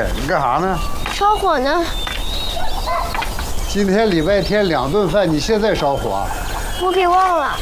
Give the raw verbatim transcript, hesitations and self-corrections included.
你干啥呢？ 烧火呢。 今天礼拜天两顿饭，你现在烧火？ 我给忘了。